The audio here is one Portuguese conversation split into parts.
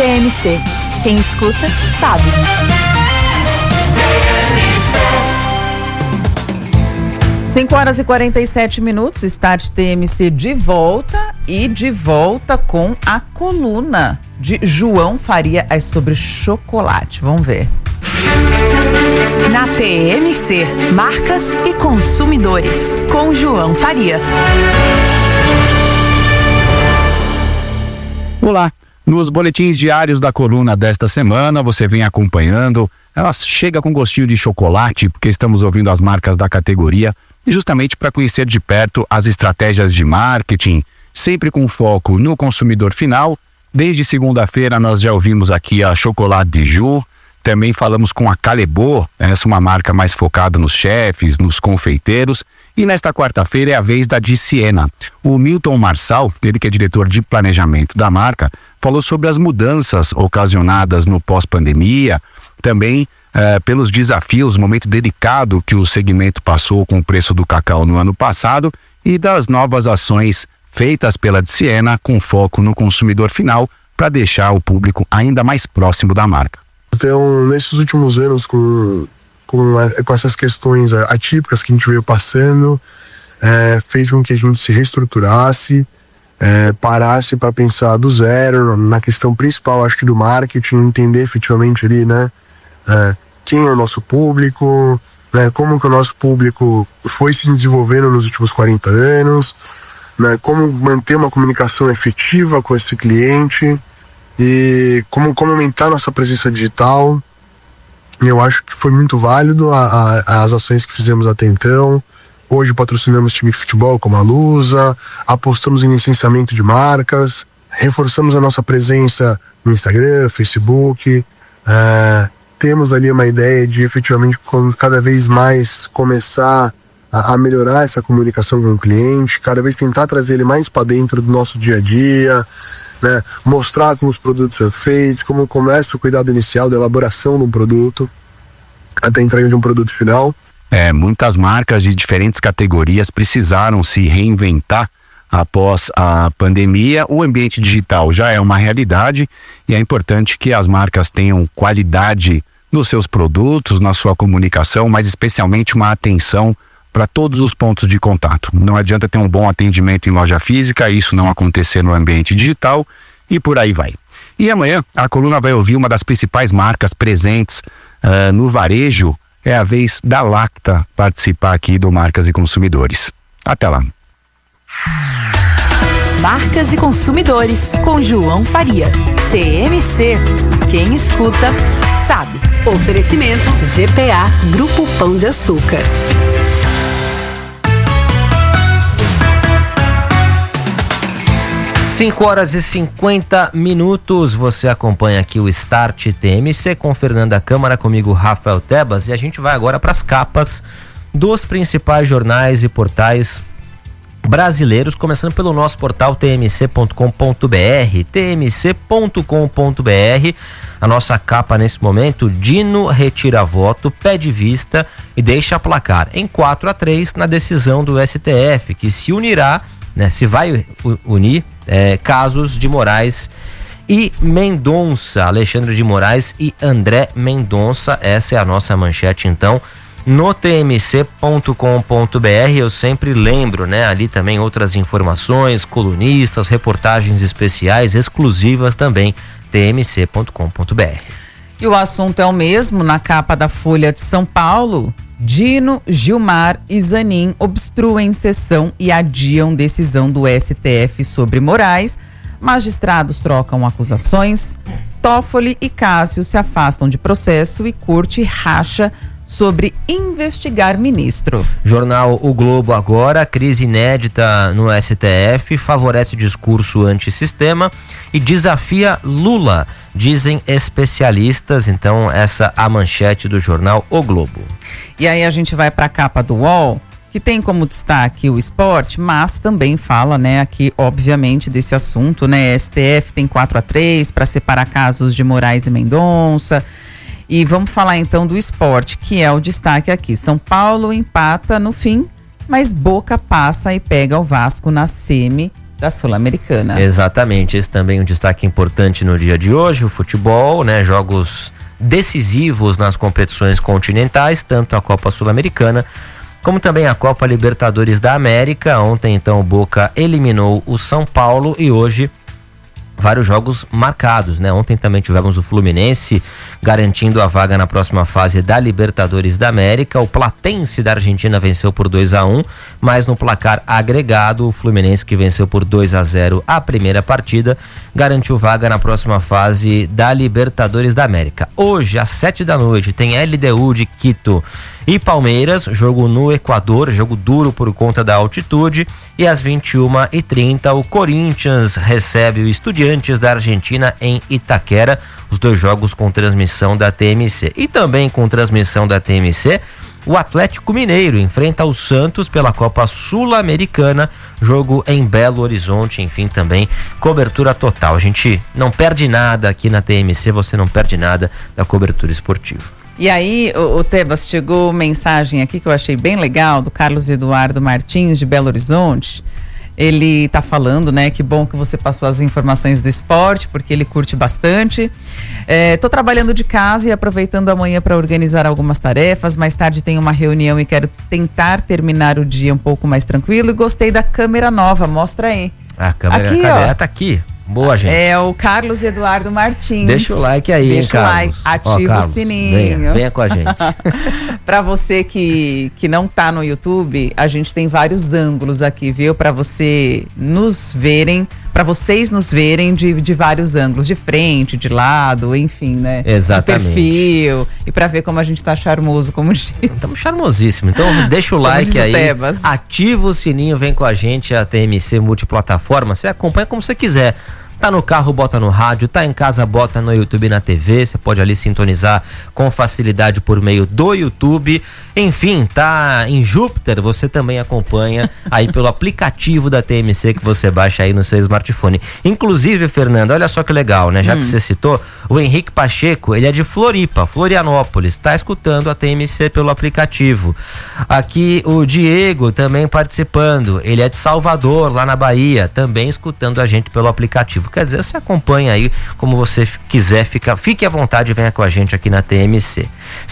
TMC. Quem escuta, sabe. 5h47, Start TMC de volta e de volta com a coluna de João Faria sobre chocolate. Vamos ver. Na TMC, marcas e consumidores, com João Faria. Olá, nos boletins diários da coluna desta semana, você vem acompanhando, ela chega com gostinho de chocolate, porque estamos ouvindo as marcas da categoria, e justamente para conhecer de perto as estratégias de marketing, sempre com foco no consumidor final. Desde segunda-feira nós já ouvimos aqui a Chocolate de Ju, também falamos com a Calebo, essa é uma marca mais focada nos chefes, nos confeiteiros, e nesta quarta-feira é a vez da de Siena. O Milton Marçal, ele que é diretor de planejamento da marca, falou sobre as mudanças ocasionadas no pós-pandemia, também pelos desafios, momento delicado que o segmento passou com o preço do cacau no ano passado e das novas ações feitas pela de Siena com foco no consumidor final para deixar o público ainda mais próximo da marca. Então, nesses últimos anos, com essas questões atípicas que a gente veio passando, fez com que a gente se reestruturasse, parasse para pensar do zero, na questão principal, acho que do marketing, entender efetivamente ali, né, quem é o nosso público, né, como que o nosso público foi se desenvolvendo nos últimos 40 anos, né, como manter uma comunicação efetiva com esse cliente e como aumentar nossa presença digital. Eu acho que foi muito válido as ações que fizemos até então. Hoje patrocinamos time de futebol como a Lusa, apostamos em licenciamento de marcas, reforçamos a nossa presença no Instagram, Facebook. Temos ali uma ideia de efetivamente cada vez mais começar a melhorar essa comunicação com o cliente, cada vez tentar trazer ele mais para dentro do nosso dia a dia, né? Mostrar como os produtos são feitos, como começa o cuidado inicial da elaboração de um produto até a entrega de um produto final. Muitas marcas de diferentes categorias precisaram se reinventar após a pandemia. O ambiente digital já é uma realidade e é importante que as marcas tenham qualidade nos seus produtos, na sua comunicação, mas especialmente uma atenção para todos os pontos de contato. Não adianta ter um bom atendimento em loja física, isso não acontecer no ambiente digital e por aí vai. E amanhã a coluna vai ouvir uma das principais marcas presentes no varejo. É a vez da Lacta participar aqui do Marcas e Consumidores. Até lá. Marcas e Consumidores, com João Faria. TMC. Quem escuta, sabe. Oferecimento GPA, Grupo Pão de Açúcar. Cinco horas e 50 minutos, você acompanha aqui o Start TMC com Fernanda Câmara, comigo Rafael Tebas, e a gente vai agora para as capas dos principais jornais e portais brasileiros, começando pelo nosso portal tmc.com.br, tmc.com.br. A nossa capa nesse momento: Dino retira voto, pede vista e deixa placar em 4-3 na decisão do STF, que se unirá, né, se vai unir casos de Moraes e Mendonça, Alexandre de Moraes e André Mendonça. Essa é a nossa manchete, então, no tmc.com.br. Eu sempre lembro, né, ali também outras informações, colunistas, reportagens especiais, exclusivas também, tmc.com.br. E o assunto é o mesmo na capa da Folha de São Paulo. Dino, Gilmar e Zanin obstruem sessão e adiam decisão do STF sobre Moraes. Magistrados trocam acusações. Toffoli e Cássio se afastam de processo e Corte racha sobre investigar ministro. Jornal O Globo agora: crise inédita no STF favorece discurso antissistema e desafia Lula, dizem especialistas. Então essa a manchete do jornal O Globo. E aí a gente vai para a capa do UOL, que tem como destaque o esporte, mas também fala, né, aqui obviamente desse assunto, né? STF tem 4-3 para separar casos de Moraes e Mendonça. E vamos falar então do esporte, que é o destaque aqui. São Paulo empata no fim, mas Boca passa e pega o Vasco na semi da Sul-Americana. Exatamente, esse também é um destaque importante no dia de hoje, o futebol, né? Jogos decisivos nas competições continentais, tanto a Copa Sul-Americana como também a Copa Libertadores da América. Ontem, então, o Boca eliminou o São Paulo e hoje vários jogos marcados, né? Ontem também tivemos o Fluminense garantindo a vaga na próxima fase da Libertadores da América. O Platense da Argentina venceu por 2-1, mas no placar agregado, o Fluminense, que venceu por 2-0 a primeira partida, garantiu vaga na próxima fase da Libertadores da América. Hoje, às 7 da noite, tem LDU de Quito e Palmeiras, jogo no Equador, jogo duro por conta da altitude. E às 21h30, o Corinthians recebe o Estudiantes da Argentina em Itaquera, os dois jogos com transmissão da TMC. E também com transmissão da TMC, o Atlético Mineiro enfrenta o Santos pela Copa Sul-Americana, jogo em Belo Horizonte, enfim, também cobertura total. A gente não perde nada aqui na TMC, você não perde nada da cobertura esportiva. E aí, o Tebas, chegou mensagem aqui que eu achei bem legal, do Carlos Eduardo Martins, de Belo Horizonte. Ele tá falando, né, que bom que você passou as informações do esporte, porque ele curte bastante. Tô trabalhando de casa e aproveitando amanhã para organizar algumas tarefas. Mais tarde tem uma reunião e quero tentar terminar o dia um pouco mais tranquilo. E gostei da câmera nova, mostra aí. A câmera, aqui, cadê? Ela tá aqui. Boa, gente. É o Carlos Eduardo Martins. Deixa o like aí, Deixa hein, o like, ativa Carlos, o sininho. Venha com a gente. Para você que não tá no YouTube, a gente tem vários ângulos aqui, viu? Para você nos verem, para vocês nos verem de vários ângulos, de frente, de lado, enfim, né? Exatamente. De perfil, e para ver como a gente tá charmoso, como diz. Estamos charmosíssimo. Então deixa o like aí, ativa o sininho, vem com a gente, a TMC Multiplataforma. Você acompanha como você quiser. Tá no carro, bota no rádio, tá em casa, bota no YouTube e na TV, você pode ali sintonizar com facilidade por meio do YouTube. Enfim, tá em Júpiter, você também acompanha aí pelo aplicativo da TMC que você baixa aí no seu smartphone. Inclusive, Fernanda, olha só que legal, né? Já que você citou, o Henrique Pacheco, ele é de Floripa, Florianópolis, tá escutando a TMC pelo aplicativo. Aqui o Diego também participando, ele é de Salvador, lá na Bahia, também escutando a gente pelo aplicativo. Quer dizer, você acompanha aí como você quiser, fique à vontade e venha com a gente aqui na TMC.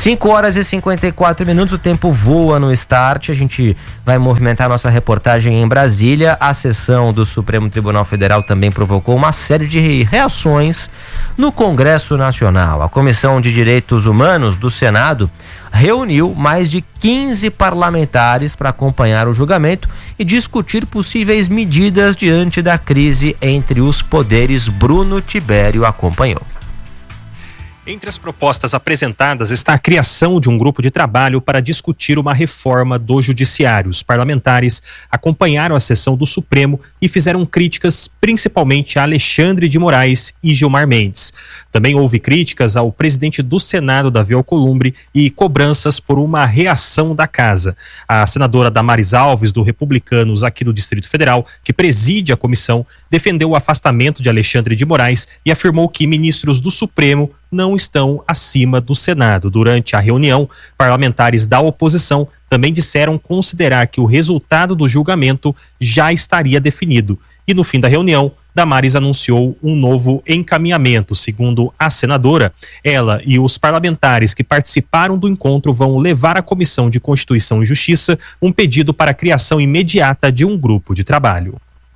5h54, o tempo voa no start, a gente vai movimentar nossa reportagem em Brasília. A sessão do Supremo Tribunal Federal também provocou uma série de reações no Congresso Nacional. A Comissão de Direitos Humanos do Senado reuniu mais de 15 parlamentares para acompanhar o julgamento e discutir possíveis medidas diante da crise entre os poderes. Bruno Tibério acompanhou. Entre as propostas apresentadas está a criação de um grupo de trabalho para discutir uma reforma do judiciário. Os parlamentares acompanharam a sessão do Supremo e fizeram críticas principalmente a Alexandre de Moraes e Gilmar Mendes. Também houve críticas ao presidente do Senado, Davi Alcolumbre, e cobranças por uma reação da casa. A senadora Damares Alves, do Republicanos aqui do Distrito Federal, que preside a comissão, defendeu o afastamento de Alexandre de Moraes e afirmou que ministros do Supremo não estão acima do Senado. Durante a reunião, parlamentares da oposição também disseram considerar que o resultado do julgamento já estaria definido. E no fim da reunião, Damares anunciou um novo encaminhamento. Segundo a senadora, ela e os parlamentares que participaram do encontro vão levar à Comissão de Constituição e Justiça um pedido para a criação imediata de um grupo de trabalho.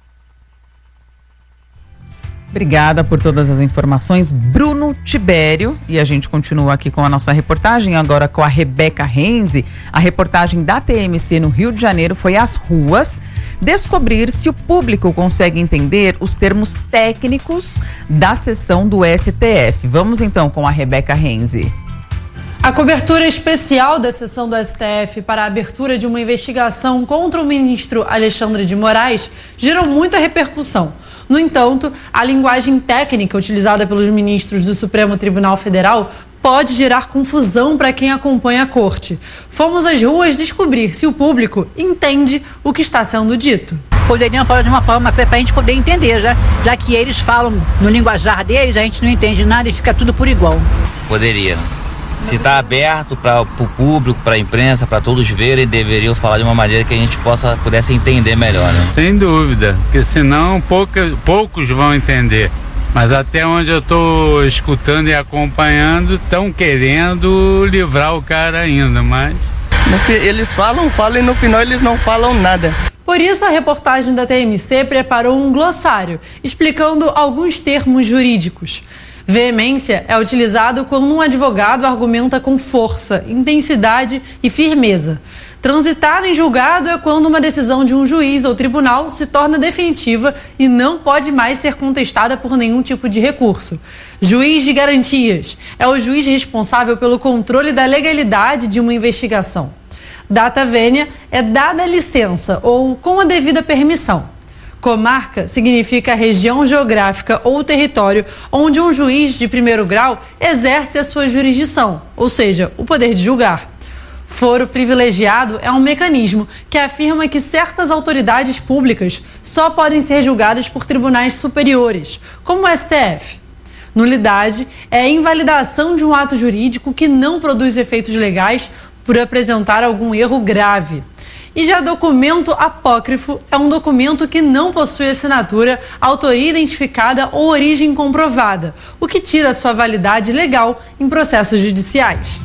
Obrigada por todas as informações, Bruno Tibério. E a gente continua aqui com a nossa reportagem, agora com a Rebeca Renzi. A reportagem da TMC no Rio de Janeiro foi às ruas descobrir se o público consegue entender os termos técnicos da sessão do STF. Vamos então com a Rebeca Renzi. A cobertura especial da sessão do STF para a abertura de uma investigação contra o ministro Alexandre de Moraes gerou muita repercussão. No entanto, a linguagem técnica utilizada pelos ministros do Supremo Tribunal Federal pode gerar confusão para quem acompanha a corte. Fomos às ruas descobrir se o público entende o que está sendo dito. Poderiam falar de uma forma para a gente poder entender, já que eles falam no linguajar deles, a gente não entende nada e fica tudo por igual. Poderia. Se está aberto para o público, para a imprensa, para todos verem, deveriam falar de uma maneira que a gente pudesse entender melhor, né? Sem dúvida, porque senão poucos vão entender. Mas até onde eu estou escutando e acompanhando, estão querendo livrar o cara ainda, mas... Eles falam e no final eles não falam nada. Por isso, a reportagem da TMC preparou um glossário, explicando alguns termos jurídicos. Veemência é utilizado quando um advogado argumenta com força, intensidade e firmeza. Transitar em julgado é quando uma decisão de um juiz ou tribunal se torna definitiva e não pode mais ser contestada por nenhum tipo de recurso. Juiz de garantias é o juiz responsável pelo controle da legalidade de uma investigação. Data vênia é dada a licença ou com a devida permissão. Comarca significa região geográfica ou território onde um juiz de primeiro grau exerce a sua jurisdição, ou seja, o poder de julgar. Foro privilegiado é um mecanismo que afirma que certas autoridades públicas só podem ser julgadas por tribunais superiores, como o STF. Nulidade é a invalidação de um ato jurídico que não produz efeitos legais por apresentar algum erro grave. E já documento apócrifo é um documento que não possui assinatura, autoria identificada ou origem comprovada, o que tira sua validade legal em processos judiciais.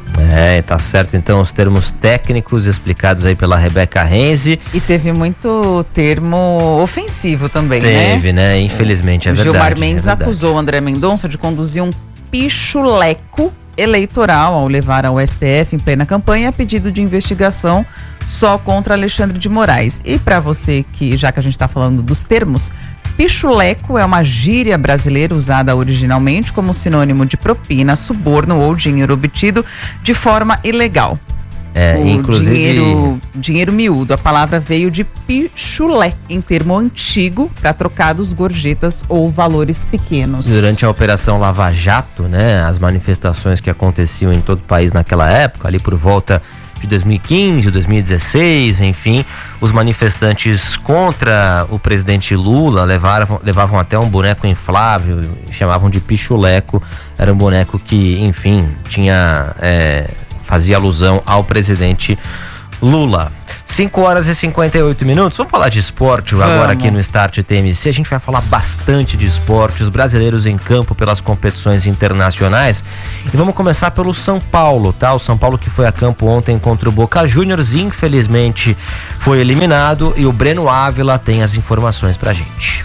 Tá certo, então, os termos técnicos explicados aí pela Rebeca Renzi. E teve muito termo ofensivo também, Teve, né? Infelizmente, é verdade. Gilmar Mendes acusou André Mendonça de conduzir um pichuleco eleitoral ao levar ao STF em plena campanha a pedido de investigação só contra Alexandre de Moraes. E para você que, já que a gente está falando dos termos, pichuleco é uma gíria brasileira usada originalmente como sinônimo de propina, suborno ou dinheiro obtido de forma ilegal. Inclusive dinheiro miúdo. A palavra veio de pichulé, em termo antigo, para trocados, gorjetas ou valores pequenos. Durante a Operação Lava Jato, né, as manifestações que aconteciam em todo o país naquela época, ali por volta de 2015, 2016, enfim, os manifestantes contra o presidente Lula levavam até um boneco inflável, chamavam de pichuleco. Era um boneco que, enfim, fazia alusão ao presidente Lula. 5h58. Vamos falar de esporte agora aqui no Start TMC. A gente vai falar bastante de esporte, os brasileiros em campo pelas competições internacionais. E vamos começar pelo São Paulo, tá? O São Paulo que foi a campo ontem contra o Boca Juniors, infelizmente foi eliminado, e o Breno Ávila tem as informações pra gente.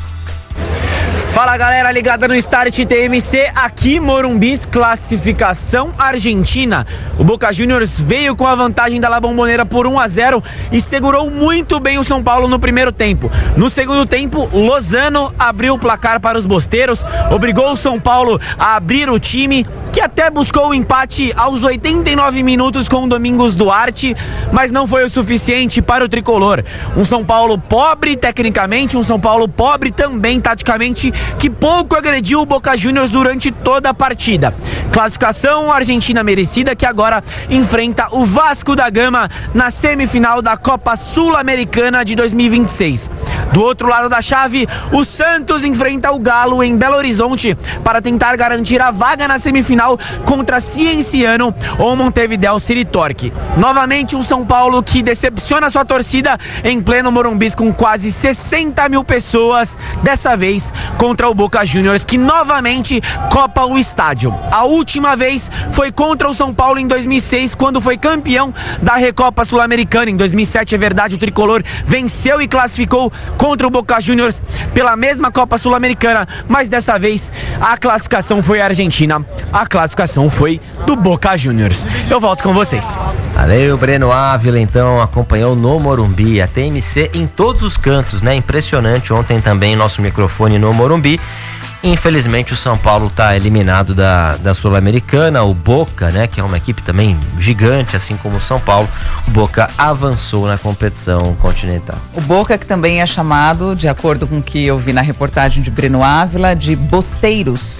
Fala galera, ligada no Start TMC, aqui Morumbis, classificação Argentina. O Boca Juniors veio com a vantagem da La Bombonera por 1-0 e segurou muito bem o São Paulo no primeiro tempo. No segundo tempo, Lozano abriu o placar para os bosteiros, obrigou o São Paulo a abrir o time, que até buscou o empate aos 89 minutos com o Domingos Duarte, mas não foi o suficiente para o tricolor. Um São Paulo pobre tecnicamente, um São Paulo pobre também taticamente, que pouco agrediu o Boca Juniors durante toda a partida. Classificação Argentina merecida, que agora enfrenta o Vasco da Gama na semifinal da Copa Sul-Americana de 2026. Do outro lado da chave, o Santos enfrenta o Galo em Belo Horizonte para tentar garantir a vaga na semifinal contra Cienciano ou Montevideo City Torque. Novamente um São Paulo que decepciona sua torcida em pleno Morumbis com quase 60 mil pessoas, dessa vez contra o Boca Juniors, que novamente copa o estádio. A última vez foi contra o São Paulo em 2006, quando foi campeão da Recopa Sul-Americana. Em 2007, é verdade, o tricolor venceu e classificou contra o Boca Juniors pela mesma Copa Sul-Americana, mas dessa vez a classificação foi a Argentina, a classificação foi do Boca Juniors. Eu volto com vocês. Valeu, Breno Ávila, então, acompanhou no Morumbi, a TMC em todos os cantos, né? Impressionante, ontem também nosso microfone no Morumbi. Infelizmente o São Paulo está eliminado da Sul-Americana. O Boca, né, que é uma equipe também gigante, assim como o São Paulo, o Boca avançou na competição continental. O Boca que também é chamado, de acordo com o que eu vi na reportagem de Breno Ávila, de bosteiros.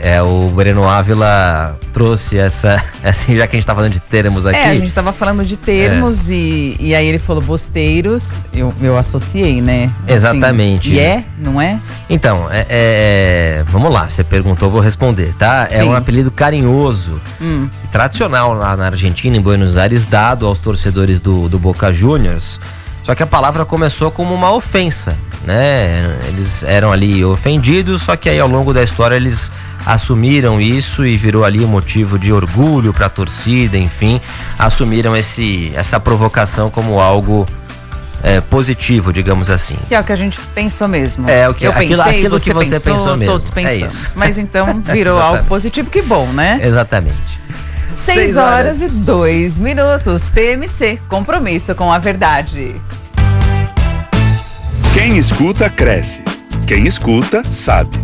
O Breno Ávila trouxe essa já que a gente tá falando de termos aqui. A gente tava falando de termos e aí ele falou bosteiros, eu associei, né? Exatamente. Assim, não é? Então, Vamos lá, você perguntou, vou responder, tá? Sim. É um apelido carinhoso e tradicional lá na Argentina, em Buenos Aires, dado aos torcedores do Boca Juniors. Só que a palavra começou como uma ofensa, né? Eles eram ali ofendidos, só que aí ao longo da história eles assumiram isso e virou ali um motivo de orgulho para a torcida, enfim, assumiram essa provocação como algo positivo, digamos assim. Que é o que a gente pensou mesmo. Aquilo que você pensou mesmo. Todos pensamos. É isso. Mas então virou algo positivo, que bom, né? Exatamente. 6 horas e 2 minutos. TMC, compromisso com a verdade. Quem escuta, cresce. Quem escuta, sabe.